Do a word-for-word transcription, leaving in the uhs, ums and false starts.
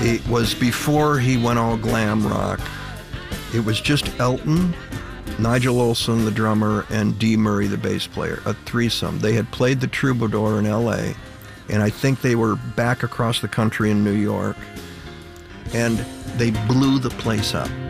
It was before he went all glam rock. It was just Elton, Nigel Olsson, the drummer, and Dee Murray, the bass player, a threesome. They had played the Troubadour in L A, and I think they were back across the country in New York, and they blew the place up.